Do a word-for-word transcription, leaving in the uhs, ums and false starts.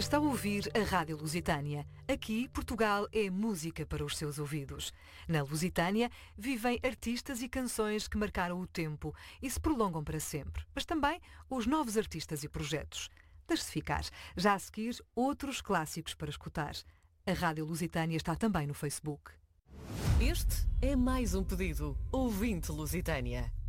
Está a ouvir a Rádio Lusitânia. Aqui, Portugal é música para os seus ouvidos. Na Lusitânia, vivem artistas e canções que marcaram o tempo e se prolongam para sempre. Mas também os novos artistas e projetos. Deixe-se ficar. Já a seguir, outros clássicos para escutar. A Rádio Lusitânia está também no Facebook. Este é mais um pedido. Ouvinte Lusitânia.